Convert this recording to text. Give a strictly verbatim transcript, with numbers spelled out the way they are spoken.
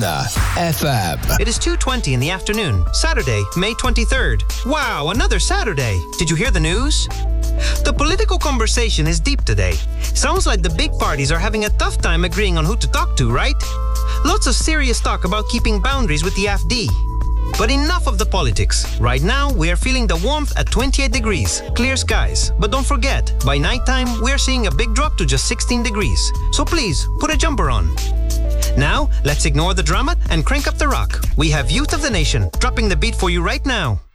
F M. It is two twenty in the afternoon, Saturday, May twenty-third. Wow, another Saturday. Did you hear the news? The political conversation is deep today. Sounds like the big parties are having a tough time agreeing on who to talk to, right? Lots of serious talk about keeping boundaries with the A F D. But enough of the politics. Right now, we are feeling the warmth at twenty-eight degrees, clear skies. But don't forget, by nighttime, we are seeing a big drop to just sixteen degrees. So please, put a jumper on. Now, let's ignore the drama and crank up the rock. We have Youth of the Nation dropping the beat for you right now.